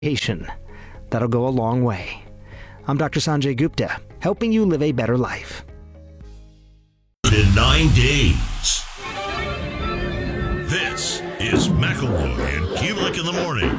That'll go a long way. I'm Dr. Sanjay Gupta, helping you live a better life. In 9 days. This is McElroy and Kulik in the morning.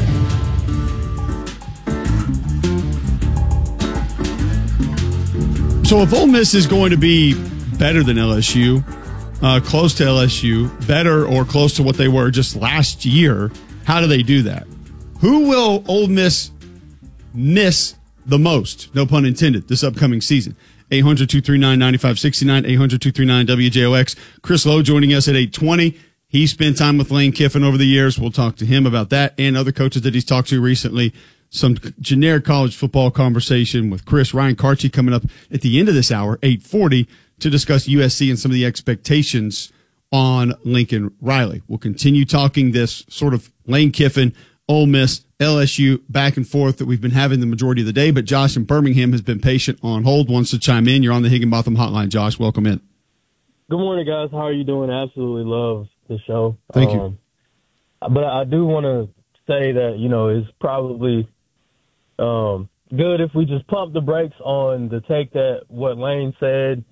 So if Ole Miss is going to be better than LSU, close to LSU, better or close to what they were just last year, how do they do that? Who will Ole Miss miss the most, no pun intended, this upcoming season? 800-239-9569, 800-239-WJOX. Chris Lowe joining us at 8:20. He spent time with Lane Kiffin over the years. We'll talk to him about that and other coaches that he's talked to recently. Some generic college football conversation with Chris. Ryan Karchi coming up at the end of this hour, 8:40, to discuss USC and some of the expectations on Lincoln Riley. We'll continue talking this sort of Lane Kiffin, Ole Miss, LSU back and forth that we've been having the majority of the day, but Josh in Birmingham has been patient on hold, wants to chime in. You're on the Higginbotham Hotline. Josh, welcome in. Good morning, guys. How are you doing? I absolutely love the show. Thank you. But I do want to say that, it's probably good if we just pump the brakes on the take that what Lane said.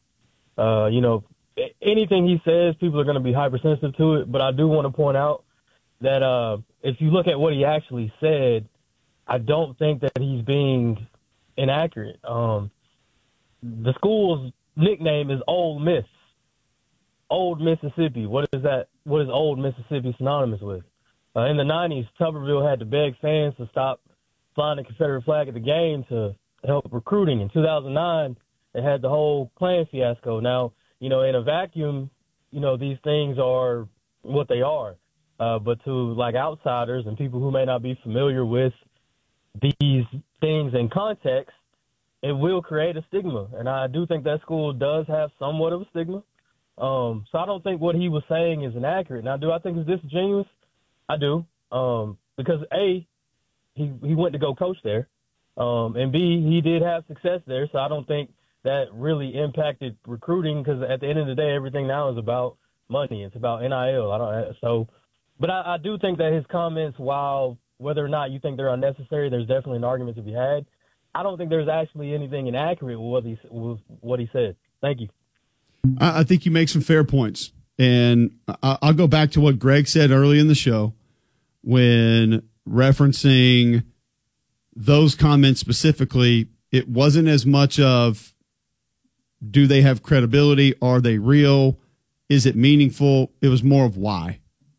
Anything he says, people are going to be hypersensitive to it, but I do want to point out that if you look at what he actually said, I don't think that he's being inaccurate. The school's nickname is Ole Miss. Old Mississippi. What is that? What is Old Mississippi synonymous with? In the 90s, Tuberville had to beg fans to stop flying the Confederate flag at the game to help recruiting. In 2009, it had the whole Klan fiasco. Now, in a vacuum, these things are what they are. But to outsiders and people who may not be familiar with these things in context, it will create a stigma. And I do think that school does have somewhat of a stigma. So I don't think what he was saying is inaccurate. Now, do I think it's disingenuous? I do. Because A, he went to go coach there. And B, he did have success there. So I don't think that really impacted recruiting, because at the end of the day, everything now is about money. It's about NIL. But I do think that his comments, while whether or not you think they're unnecessary, there's definitely an argument to be had. I don't think there's actually anything inaccurate with what he said. Thank you. I think you make some fair points. And I'll go back to what Greg said early in the show when referencing those comments specifically. It wasn't as much of, do they have credibility? Are they real? Is it meaningful? It was more of why.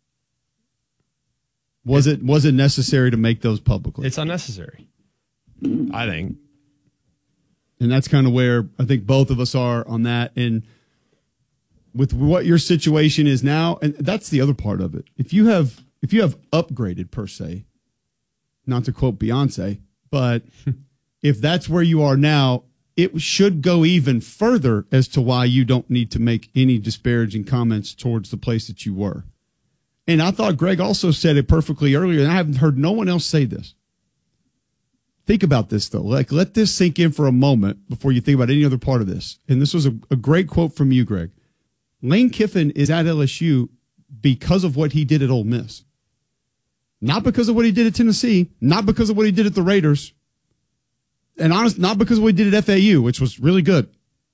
Was it necessary to make those publicly? It's unnecessary, I think. And that's kind of where I think both of us are on that. And with what your situation is now, and that's the other part of it. If you have upgraded per se, not to quote Beyonce, but if that's where you are now, it should go even further as to why you don't need to make any disparaging comments towards the place that you were. And I thought Greg also said it perfectly earlier, and I haven't heard no one else say this. Think about this, though. Let this sink in for a moment before you think about any other part of this. And this was a great quote from you, Greg. Lane Kiffin is at LSU because of what he did at Ole Miss. Not because of what he did at Tennessee, not because of what he did at the Raiders, and not because of what he did at FAU, which was really good.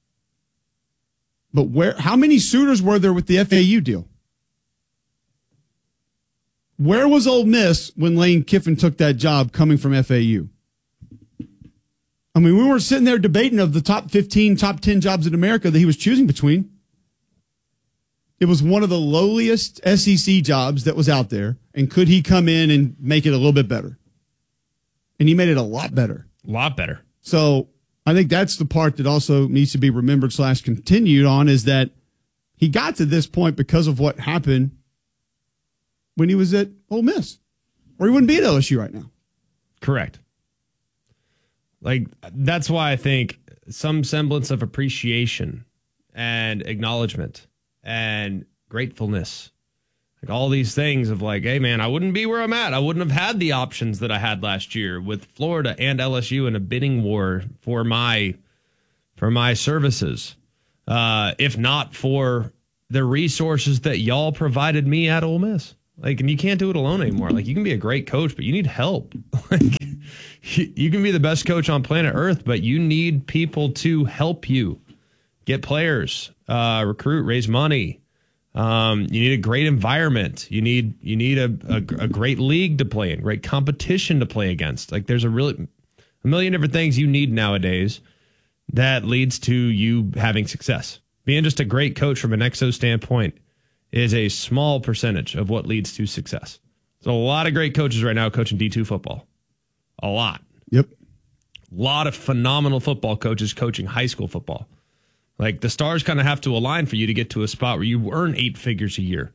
But how many suitors were there with the FAU deal? Where was Ole Miss when Lane Kiffin took that job coming from FAU? I mean, we weren't sitting there debating of the top 15, top 10 jobs in America that he was choosing between. It was one of the lowliest SEC jobs that was out there. And could he come in and make it a little bit better? And he made it a lot better. A lot better. So I think that's the part that also needs to be remembered / continued on, is that he got to this point because of what happened when he was at Ole Miss, or he wouldn't be at LSU right now. Correct. That's why I think some semblance of appreciation and acknowledgement and gratefulness, all these things of hey man, I wouldn't be where I'm at. I wouldn't have had the options that I had last year with Florida and LSU in a bidding war for my services. If not for the resources that y'all provided me at Ole Miss. Like, and you can't do it alone anymore. Like, you can be a great coach, but you need help. Like, you can be the best coach on planet Earth, but you need people to help you get players, recruit, raise money. You need a great environment. You need a great league to play in, great competition to play against. Like, there's a million different things you need nowadays that leads to you having success. Being just a great coach from an XO standpoint is a small percentage of what leads to success. There's a lot of great coaches right now coaching D2 football. A lot. Yep. A lot of phenomenal football coaches coaching high school football. Like, the stars kind of have to align for you to get to a spot where you earn 8 figures a year.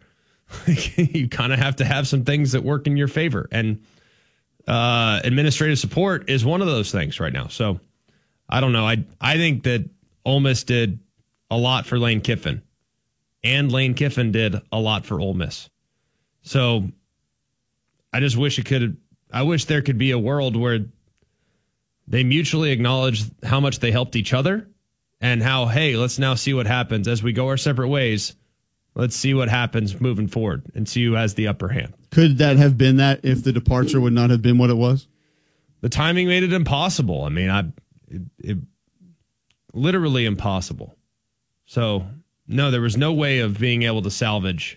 You kind of have to have some things that work in your favor. And administrative support is one of those things right now. So, I don't know. I think that Ole Miss did a lot for Lane Kiffin. And Lane Kiffin did a lot for Ole Miss. So I just wish there could be a world where they mutually acknowledge how much they helped each other and how, hey, let's now see what happens as we go our separate ways. Let's see what happens moving forward and see who has the upper hand. Could that have been that if the departure would not have been what it was? The timing made it impossible. I mean, it literally impossible. So, no, there was no way of being able to salvage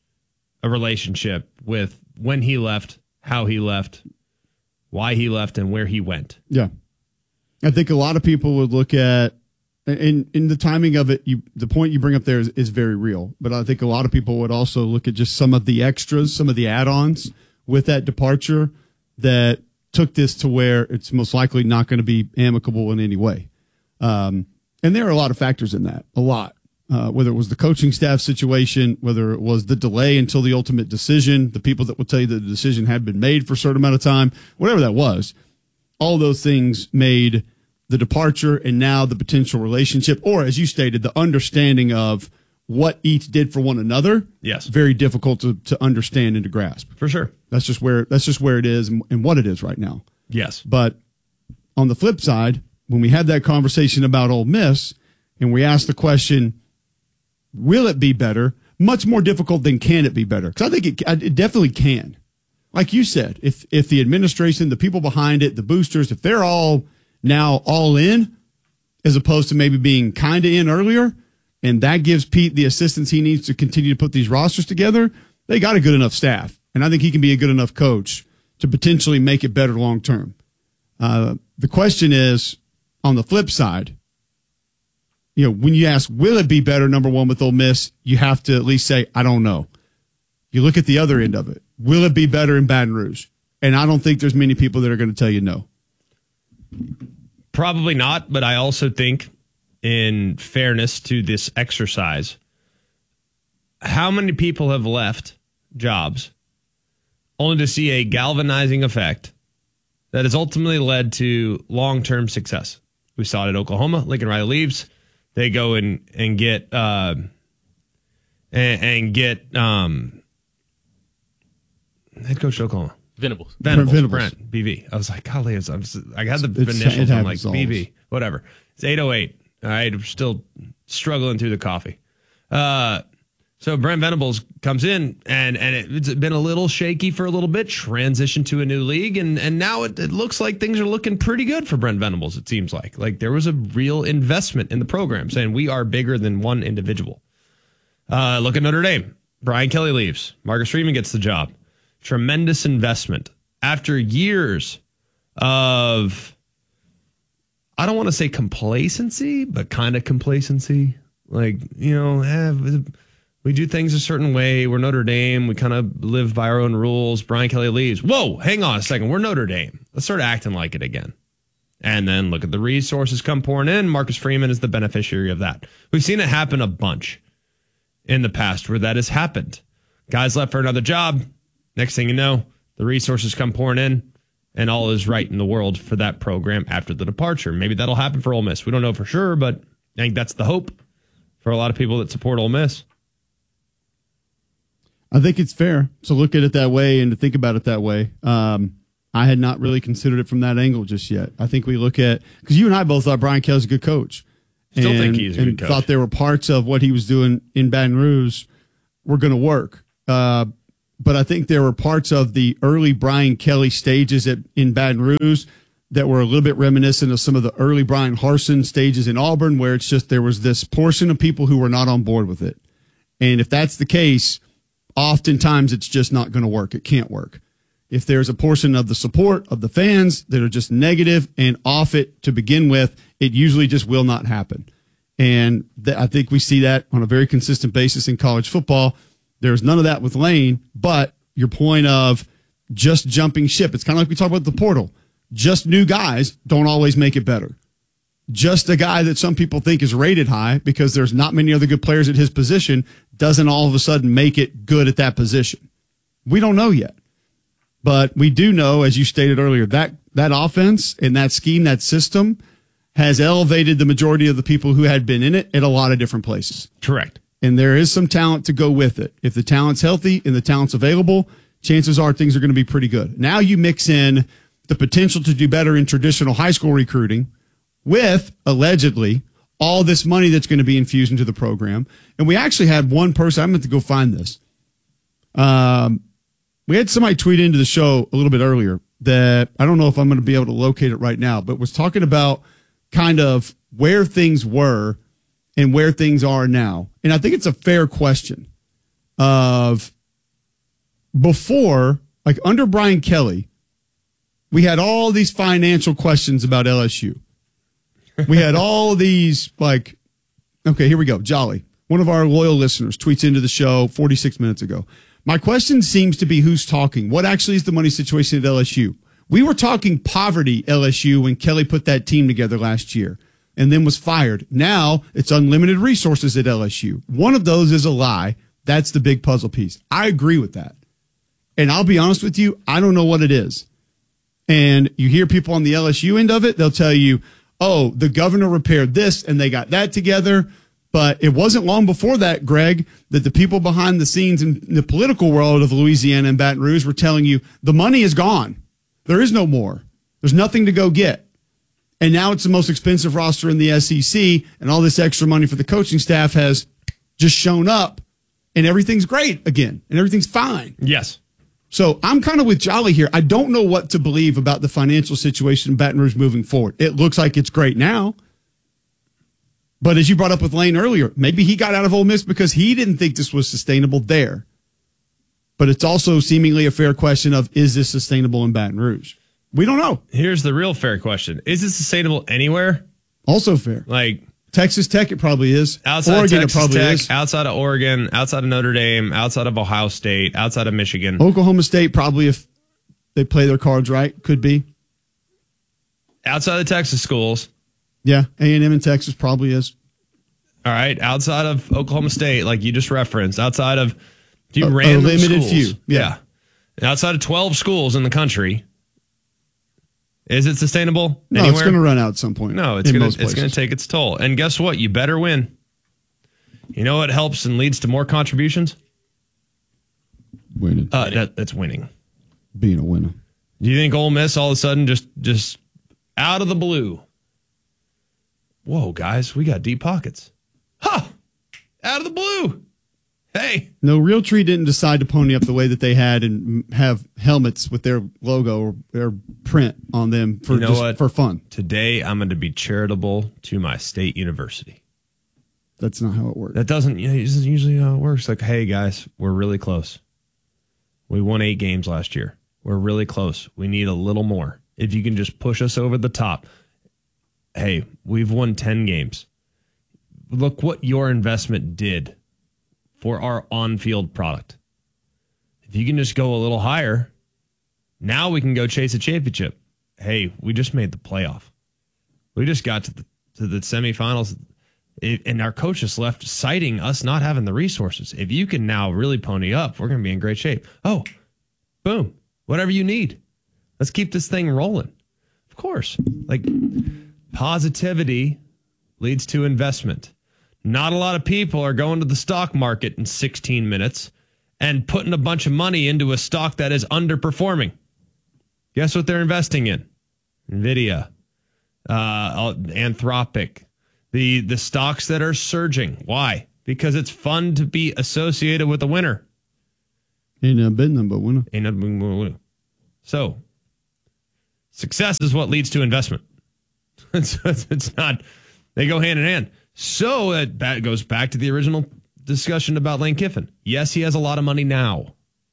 a relationship with when he left, how he left, why he left, and where he went. Yeah. I think a lot of people would look at, in the timing of it, the point you bring up there is very real. But I think a lot of people would also look at just some of the extras, some of the add-ons with that departure that took this to where it's most likely not going to be amicable in any way. And there are a lot of factors in that, a lot. Whether it was the coaching staff situation, whether it was the delay until the ultimate decision, the people that would tell you that the decision had been made for a certain amount of time, whatever that was, all those things made the departure and now the potential relationship, or as you stated, the understanding of what each did for one another. Yes. Very difficult to understand and to grasp. For sure. That's just where it is and what it is right now. Yes. But on the flip side, when we had that conversation about Ole Miss and we asked the question, will it be better? Much more difficult than can it be better? Because I think it definitely can. Like you said, if the administration, the people behind it, the boosters, if they're all now all in, as opposed to maybe being kind of in earlier, and that gives Pete the assistance he needs to continue to put these rosters together, they got a good enough staff. And I think he can be a good enough coach to potentially make it better long term. The question is, on the flip side, when you ask, will it be better, number one, with Ole Miss, you have to at least say, I don't know. You look at the other end of it. Will it be better in Baton Rouge? And I don't think there's many people that are going to tell you no. Probably not, but I also think, in fairness to this exercise, how many people have left jobs only to see a galvanizing effect that has ultimately led to long-term success? We saw it at Oklahoma. Lincoln Riley leaves. They go and get head coach at Oklahoma. Venables. Brent, BV. I was like, golly, I had the initials. I'm like, BV, whatever. It's 8:08. All right, I'm still struggling through the coffee. So Brent Venables comes in, and it's been a little shaky for a little bit, transitioned to a new league, and now it looks like things are looking pretty good for Brent Venables, it seems like. Like, there was a real investment in the program, saying we are bigger than one individual. Look at Notre Dame. Brian Kelly leaves. Marcus Freeman gets the job. Tremendous investment. After years of, I don't want to say complacency, but kind of complacency. Like, we do things a certain way. We're Notre Dame. We kind of live by our own rules. Brian Kelly leaves. Whoa, hang on a second. We're Notre Dame. Let's start acting like it again. And then look at the resources come pouring in. Marcus Freeman is the beneficiary of that. We've seen it happen a bunch in the past where that has happened. Guys left for another job. Next thing you know, the resources come pouring in, and all is right in the world for that program after the departure. Maybe that'll happen for Ole Miss. We don't know for sure, but I think that's the hope for a lot of people that support Ole Miss. I think it's fair to look at it that way and to think about it that way. I had not really considered it from that angle just yet. I think we look at, because you and I both thought Brian Kelly's a good coach. Still think he's a good coach. Thought there were parts of what he was doing in Baton Rouge were going to work. but I think there were parts of the early Brian Kelly stages in Baton Rouge that were a little bit reminiscent of some of the early Brian Harsin stages in Auburn, where it's just there was this portion of people who were not on board with it. And if that's the case, oftentimes it's just not going to work. It can't work. If there's a portion of the support of the fans that are just negative and off it to begin with, it usually just will not happen. And I think we see that on a very consistent basis in college football. There's none of that with Lane, but your point of just jumping ship, it's kind of like we talk about the portal. Just new guys don't always make it better. Just a guy that some people think is rated high because there's not many other good players at his position doesn't all of a sudden make it good at that position. We don't know yet. But we do know, as you stated earlier, that offense and that scheme, that system has elevated the majority of the people who had been in it at a lot of different places. Correct. And there is some talent to go with it. If the talent's healthy and the talent's available, chances are things are going to be pretty good. Now you mix in the potential to do better in traditional high school recruiting with, allegedly, all this money that's going to be infused into the program. And we actually had one person, I meant to go find this. We had somebody tweet into the show a little bit earlier that I don't know if I'm going to be able to locate it right now, but was talking about kind of where things were and where things are now. And I think it's a fair question of before, like under Brian Kelly, we had all these financial questions about LSU. We had all these like, okay, here we go. Jolly, one of our loyal listeners, tweets into the show 46 minutes ago. My question seems to be who's talking. What actually is the money situation at LSU? We were talking poverty LSU when Kelly put that team together last year and then was fired. Now it's unlimited resources at LSU. One of those is a lie. That's the big puzzle piece. I agree with that. And I'll be honest with you, I don't know what it is. And you hear people on the LSU end of it, they'll tell you, oh, the governor repaired this and they got that together. But it wasn't long before that, Greg, that the people behind the scenes in the political world of Louisiana and Baton Rouge were telling you the money is gone. There is no more. There's nothing to go get. And now it's the most expensive roster in the SEC, and all this extra money for the coaching staff has just shown up, and everything's great again, and everything's fine. Yes. So I'm kind of with Jolly here. I don't know what to believe about the financial situation in Baton Rouge moving forward. It looks like it's great now. But as you brought up with Lane earlier, maybe he got out of Ole Miss because he didn't think this was sustainable there. But it's also seemingly a fair question of, is this sustainable in Baton Rouge? We don't know. Here's the real fair question. Is it sustainable anywhere? Also fair. Like Texas Tech, it probably is. Outside Oregon, Texas it probably Tech, is. outside of Oregon, outside of Notre Dame, outside of Ohio State, outside of Michigan. Oklahoma State probably, if they play their cards right, could be. Outside of Texas schools. Yeah, A&M in Texas probably is. All right, outside of Oklahoma State, like you just referenced, outside of a limited schools. few. Yeah. Outside of 12 schools in the country. Is it sustainable No, anywhere? it's going to run out at some point. No, it's going to take its toll. And guess what? You better win. You know what helps and leads to more contributions? Winning. That's winning. Being a winner. Do you think Ole Miss all of a sudden just out of the blue? Whoa, guys, we got deep pockets. Huh! Out of the blue. Hey. No, Realtree didn't decide to pony up the way that they had and have helmets with their logo or their print on them for for fun. Today, I'm going to be charitable to my state university. That's not how it works. That isn't usually how it works. Like, hey, guys, we're really close. We won 8 games last year. We're really close. We need a little more. If you can just push us over the top. Hey, we've won 10 games. Look what your investment did for our on-field product. If you can just go a little higher, now we can go chase a championship. Hey, we just made the playoff. We just got to the semifinals, and our coach just left citing us not having the resources. If you can now really pony up, we're going to be in great shape. Oh, boom, whatever you need. Let's keep this thing rolling. Of course, like positivity leads to investment. Not a lot of people are going to the stock market in 16 minutes and putting a bunch of money into a stock that is underperforming. Guess what they're investing in? NVIDIA, Anthropic, the stocks that are surging. Why? Because it's fun to be associated with a winner. Ain't been them, but winner. Ain't nothing but winner. So, success is what leads to investment. It's not, they go hand in hand. So that goes back to the original discussion about Lane Kiffin. Yes, he has a lot of money now.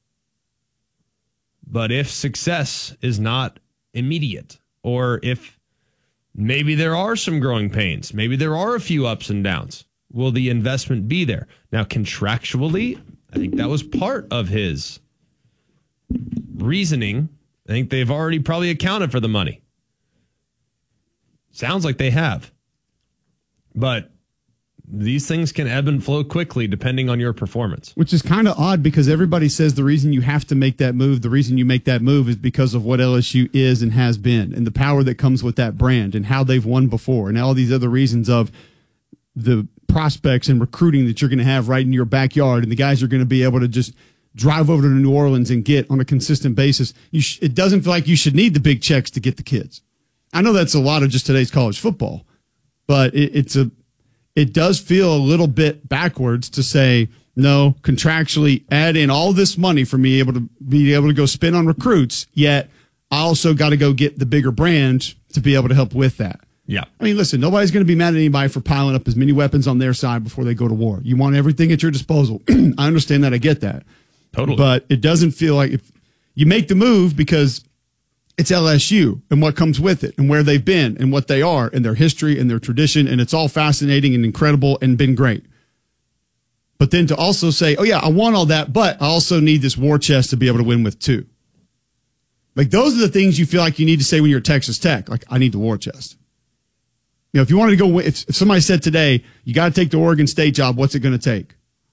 But if success is not immediate, or if maybe there are some growing pains, maybe there are a few ups and downs, will the investment be there? Now, contractually, I think that was part of his reasoning. I think they've already probably accounted for the money. Sounds like they have. But these things can ebb and flow quickly depending on your performance. Which is kind of odd because everybody says the reason you have to make that move, the reason you make that move is because of what LSU is and has been and the power that comes with that brand and how they've won before and all these other reasons of the prospects and recruiting that you're going to have right in your backyard and the guys are going to be able to just drive over to New Orleans and get on a consistent basis. It doesn't feel like you should need the big checks to get the kids. I know that's a lot of just today's college football, but it does feel a little bit backwards to say, no, contractually add in all this money for me able to be able to go spend on recruits, yet I also got to go get the bigger brand to be able to help with that. Yeah. I mean, listen, nobody's going to be mad at anybody for piling up as many weapons on their side before they go to war. You want everything at your disposal. I understand that. I get that. Totally. But it doesn't feel like if you make the move because it's LSU and what comes with it and where they've been and what they are and their history and their tradition. And it's all fascinating and incredible and been great. But then to also say, oh, yeah, I want all that, but I also need this war chest to be able to win with too. Like those are the things you feel like you need to say when you're at Texas Tech. Like, I need the war chest. You know, if you wanted to go, if somebody said today, you got to take the Oregon State job, what's it going to take?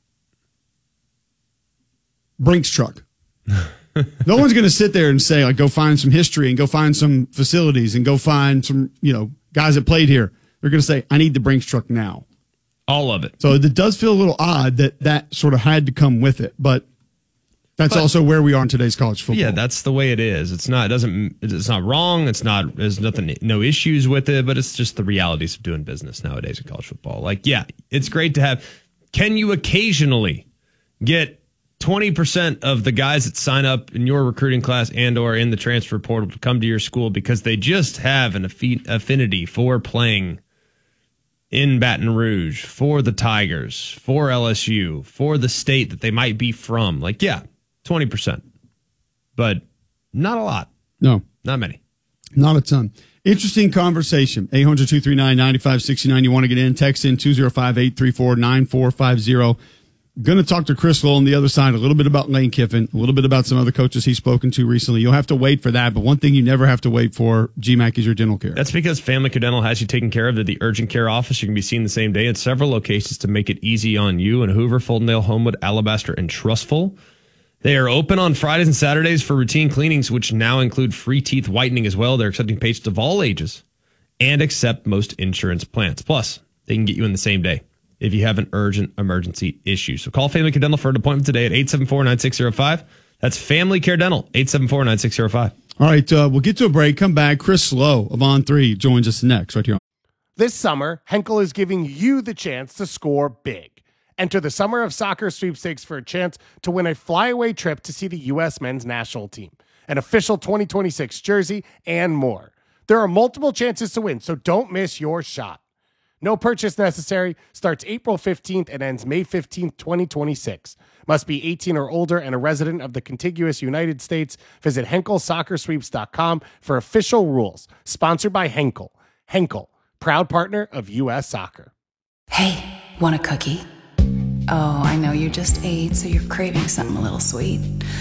Brinks truck. No one's going to sit there and say, like, go find some history and go find some facilities and go find some, guys that played here. They're going to say, I need the Brinks truck now. All of it. So it does feel a little odd that sort of had to come with it. But that's also where we are in today's college football. Yeah, that's the way it is. It's not wrong. There's no issues with it, but it's just the realities of doing business nowadays in college football. Like, yeah, it's great to have. Can you occasionally get 20% of the guys that sign up in your recruiting class and or in the transfer portal to come to your school because they just have an affinity for playing in Baton Rouge, for the Tigers, for LSU, for the state that they might be from? Like, yeah, 20%. But not a lot. No. Not many. Not a ton. Interesting conversation. 800-239-9569. You want to get in? Text in 205-834-9450. Going to talk to Chris Lowe on the other side a little bit about Lane Kiffin, a little bit about some other coaches he's spoken to recently. You'll have to wait for that, but one thing you never have to wait for, GMAC, is your dental care. That's because Family Care Dental has you taken care of at the urgent care office. You can be seen the same day at several locations to make it easy on you in Hoover, Fultondale, Homewood, Alabaster, and Trustful. They are open on Fridays and Saturdays for routine cleanings, which now include free teeth whitening as well. They're accepting patients of all ages and accept most insurance plans. Plus, they can get you in the same day if you have an urgent emergency issue. So call Family Care Dental for an appointment today at 874-9605. That's Family Care Dental, 874-9605. All right, we'll get to a break. Come back. Chris Lowe of On3 joins us next right here. This summer, Henkel is giving you the chance to score big. Enter the Summer of Soccer sweepstakes for a chance to win a flyaway trip to see the U.S. men's national team, an official 2026 jersey, and more. There are multiple chances to win, so don't miss your shot. No purchase necessary. Starts April 15th and ends May 15th, 2026. Must be 18 or older and a resident of the contiguous United States. Visit HenkelSoccerSweeps.com for official rules. Sponsored by Henkel. Henkel, proud partner of U.S. Soccer. Hey, want a cookie? Oh, I know you just ate, so you're craving something a little sweet.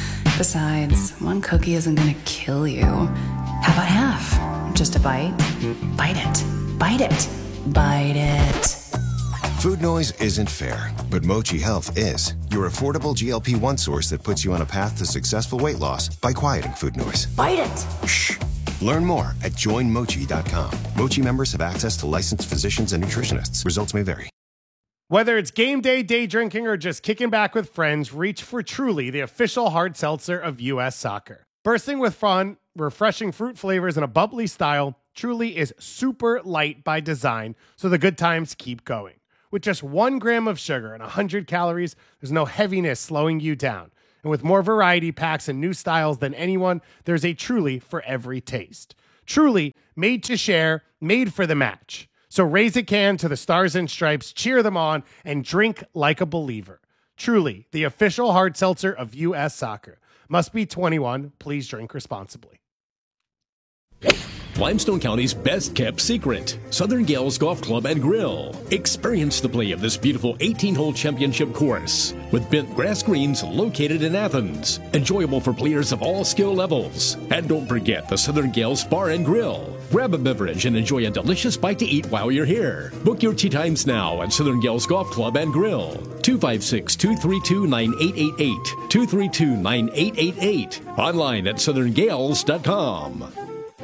Besides, one cookie isn't going to kill you. How about half? Just a bite? Bite it. Bite it. Bite it. Food noise isn't fair, but Mochi Health is. Your affordable GLP-1 source that puts you on a path to successful weight loss by quieting food noise. Bite it. Shh. Learn more at joinmochi.com. Mochi members have access to licensed physicians and nutritionists. Results may vary. Whether it's game day, day drinking, or just kicking back with friends, reach for Truly, the official hard seltzer of U.S. Soccer. Bursting with fun, refreshing fruit flavors, and a bubbly style, Truly is super light by design, so the good times keep going. With just 1 gram of sugar and 100 calories, there's no heaviness slowing you down. And with more variety packs and new styles than anyone, there's a Truly for every taste. Truly, made to share, made for the match. So raise a can to the Stars and Stripes, cheer them on, and drink like a believer. Truly, the official hard seltzer of U.S. Soccer. Must be 21. Please drink responsibly. Limestone County's best-kept secret, Southern Gales Golf Club and Grill. Experience the play of this beautiful 18-hole championship course with bent grass greens located in Athens. Enjoyable for players of all skill levels. And don't forget the Southern Gales Bar and Grill. Grab a beverage and enjoy a delicious bite to eat while you're here. Book your tee times now at Southern Gales Golf Club and Grill. 256-232-9888. 232-9888. Online at southerngales.com.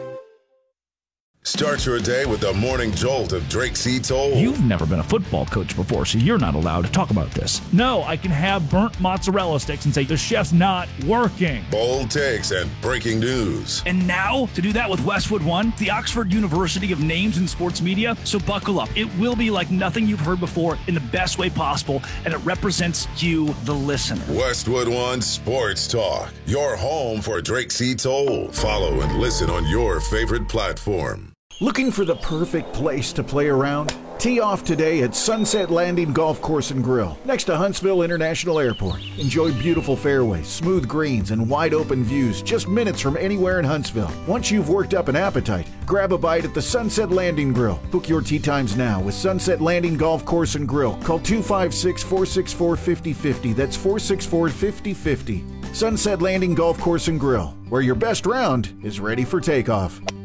Start your day with the morning jolt of Drake C. Toll. You've never been a football coach before, so you're not allowed to talk about this. No, I can have burnt mozzarella sticks and say the chef's not working. Bold takes and breaking news. And now, to do that with Westwood One, the Oxford University of names in sports media. So buckle up. It will be like nothing you've heard before in the best way possible, and it represents you, the listener. Westwood One Sports Talk, your home for Drake C. Toll. Follow and listen on your favorite platform. Looking for the perfect place to play around? Tee off today at Sunset Landing Golf Course and Grill, next to Huntsville International Airport. Enjoy beautiful fairways, smooth greens, and wide open views just minutes from anywhere in Huntsville. Once you've worked up an appetite, grab a bite at the Sunset Landing Grill. Book your tee times now with Sunset Landing Golf Course and Grill. Call 256-464-5050. That's 464-5050. Sunset Landing Golf Course and Grill, where your best round is ready for takeoff.